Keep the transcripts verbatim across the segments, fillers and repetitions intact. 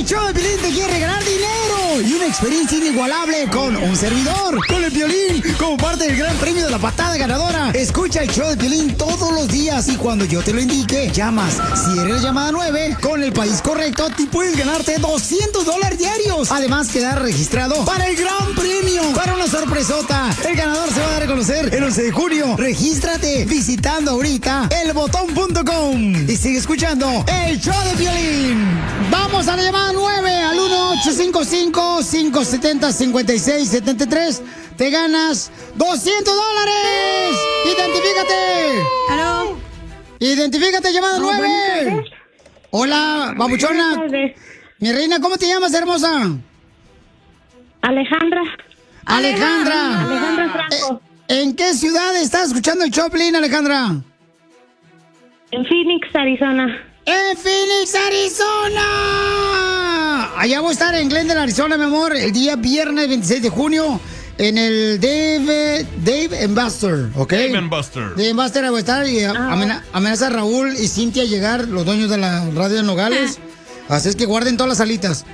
El show de Piolín te quiere regalar dinero y una experiencia inigualable con un servidor, con el Piolín, como parte del gran premio de la patada ganadora. Escucha el show de Piolín todos los días y cuando yo te lo indique, llamas. Si eres la llamada nueve, con el país correcto, te puedes ganarte doscientos dólares diarios. Además, quedar registrado para el gran premio, para una sorpresota. El ganador se va a dar a conocer el once de junio. Regístrate visitando ahorita el botón punto com y sigue escuchando el show de Piolín. Vamos a la llamada nueve al uno ocho cinco cinco, cinco siete cero, cinco seis siete tres. Te ganas doscientos dólares. ¡Identifícate! ¿Aló? ¡Identifícate, llamada No, nueve! Hola, babuchona. Mi reina, ¿cómo te llamas, hermosa? Alejandra. Alejandra. Alejandra Franco. Eh, ¿En qué ciudad estás escuchando el Choplin, Alejandra? En Phoenix, Arizona. ¡En Phoenix, Arizona! Allá voy a estar en Glendale, Arizona, mi amor, el día viernes veintiséis de junio, en el Dave, Dave and Buster, ¿ok? Dave and Buster. Dave and Buster, voy a estar y amena- amenaza a Raúl y Cintia a llegar, los dueños de la radio de Nogales. Así es que guarden todas las alitas.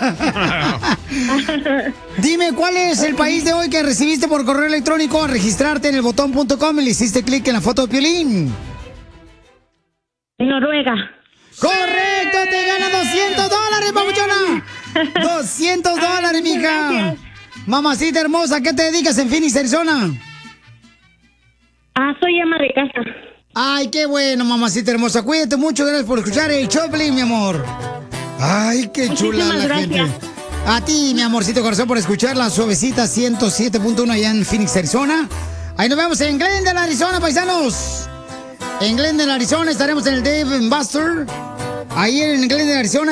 Dime, ¿cuál es el país de hoy que recibiste por correo electrónico al registrarte en el botón punto com y le hiciste clic en la foto de Piolín? Noruega. ¡Correcto! ¡Te gana doscientos dólares, papuchona! ¡doscientos dólares, mija! Mamacita hermosa, ¿qué te dedicas en Phoenix, Arizona? Ah, soy ama de casa. Ay, qué bueno, mamacita hermosa. Cuídate mucho, gracias por escuchar el Choplin, mi amor. Ay, qué chula Muchísimas la gracias. gente. A ti, mi amorcito corazón, por escuchar la suavecita ciento siete punto uno allá en Phoenix, Arizona. Ahí nos vemos en Glendale, Arizona, paisanos. En Glendale, Arizona, estaremos en el Dave and Buster. Ahí en Glendale, Arizona.